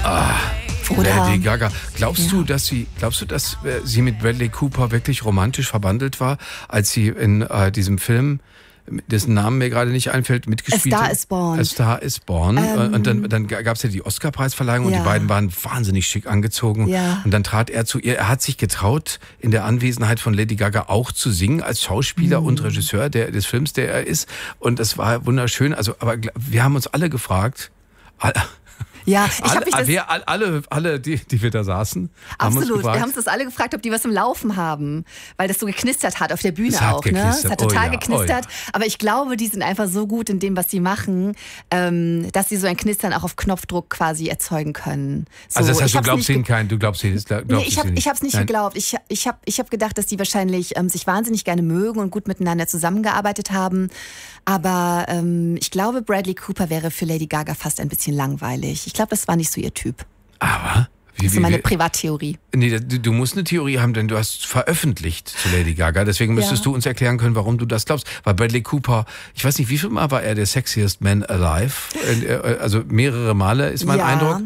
Lady Gaga. Glaubst du, dass sie mit Bradley Cooper wirklich romantisch verbandelt war, als sie in diesem Film, dessen Namen mir gerade nicht einfällt, mitgespielt hat? A Star is Born. Und dann gab es ja die Oscar-Preisverleihung und die beiden waren wahnsinnig schick angezogen. Ja. Und dann trat er zu ihr. Er hat sich getraut, in der Anwesenheit von Lady Gaga auch zu singen, als Schauspieler und Regisseur des Films, der er ist. Und das war wunderschön. Also, aber wir haben uns alle gefragt, Ja, ich habe mich alle, die wir da saßen, haben uns absolut. gefragt, Wir haben uns das alle gefragt, ob die was im Laufen haben, weil das so geknistert hat auf der Bühne Es hat auch. Ne? geknistert. Es hat total Oh ja, geknistert. oh Aber ich glaube, die sind einfach so gut in dem, was sie machen, dass sie so ein Knistern auch auf Knopfdruck quasi erzeugen können. So, also das heißt, du glaubst ihnen ich habe es nicht geglaubt. Ich hab gedacht, dass die wahrscheinlich sich wahnsinnig gerne mögen und gut miteinander zusammengearbeitet haben. Aber ich glaube, Bradley Cooper wäre für Lady Gaga fast ein bisschen langweilig. Ich glaube, das war nicht so ihr Typ. Aber Das ist meine Privattheorie. Nee, du musst eine Theorie haben, denn du hast veröffentlicht zu Lady Gaga. Deswegen müsstest du uns erklären können, warum du das glaubst. Weil Bradley Cooper, ich weiß nicht, wie viel Mal war er der sexiest man alive? Also mehrere Male ist mein Eindruck.